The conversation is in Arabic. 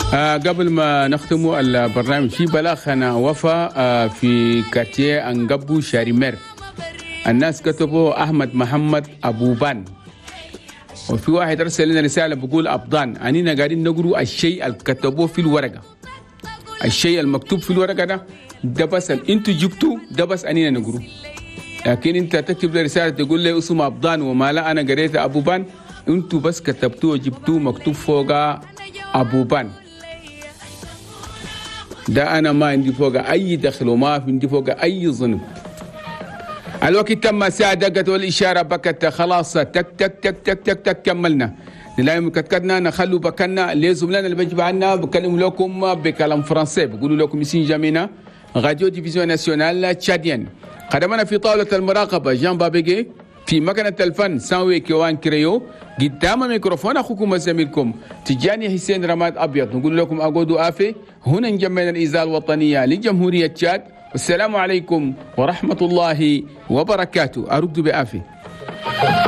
قبل ما نختم البرنامج في بلاغنا وفاة في كارتيه انقبو شاريمير. الناس كتبوا أحمد محمد أبو بان، وفي واحد أرسل لنا رسالة بقول أبضان. أنينا قاعدين نقروا الشيء اللي كتبوه في الورقة، الشيء المكتوب في الورقة ده بس انتوا جبتوا، ده بس أنينا نقروا. لكن انت تكتب لي رسالة تقول لي اسمه أبضان وما لا أنا قريت أبو بان، انتوا بس كتبتوه وجبتوه مكتوب فوق أبو بان. ده أنا ما عندي فوق أي دخل وما عندي فوق أي ظنب. الوقت تم الساعة دقت والإشارة بكت خلاص تك تك تك تك تك تك كملنا. نلاقي مكتكتنا نخلوا بكنا لازم لنا اللي بيجب عنا بكلم لكم بكلام فرنسي بقولوا لكم يسين جمينا راديو ديفيزيون ناسيونال تشاديان. قدمنا في طاولة المراقبة جان بابيجي، في مكنة الفن سانوي كيوان كريو، قدام ميكروفون أخوكم وزميلكم تجاني حسين رماد أبيض. نقول لكم أقودوا آفي هنا نجمعنا الإذاعة الوطنية لجمهورية تشاد. والسلام عليكم ورحمة الله وبركاته. أرد بآفي.